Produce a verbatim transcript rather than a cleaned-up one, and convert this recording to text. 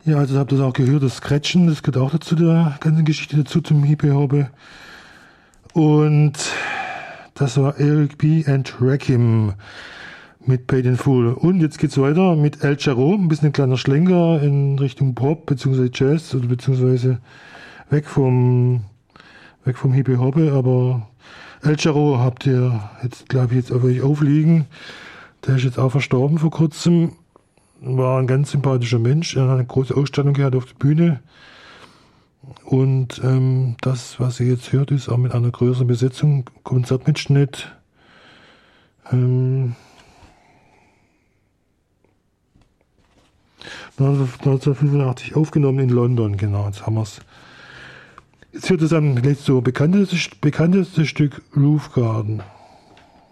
Ja, also habt ihr das auch gehört, das Scratchen, das gehört auch dazu, der ganzen Geschichte dazu, zum Hippie-Hoppe. Und das war Eric B. and Rakim mit Paid in Full. Und jetzt geht's weiter mit El Jarreau, ein bisschen ein kleiner Schlenker in Richtung Pop bzw. Jazz oder beziehungsweise weg vom weg vom Hippie-Hoppe, aber El Jarreau habt ihr jetzt, glaube ich, jetzt auf euch aufliegen. Der ist jetzt auch verstorben vor kurzem. War ein ganz sympathischer Mensch. Er hat eine große Ausstellung gehabt auf der Bühne. Und ähm, das, was ihr jetzt hört, ist auch mit einer größeren Besetzung, Konzertmitschnitt. Ähm, neunzehnhundertfünfundachtzig aufgenommen in London, genau, jetzt haben wir es. Jetzt hört es am gleich so bekannteste, bekannteste Stück Roof Garden.